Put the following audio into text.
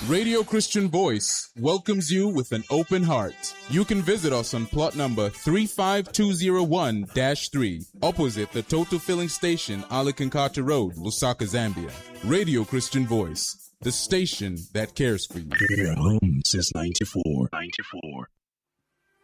Radio Christian Voice welcomes you with an open heart. You can visit us on plot number 35201-3, opposite the Total Filling Station, Alakankata Road, Lusaka, Zambia. Radio Christian Voice, the station that cares for you. We're home since 94.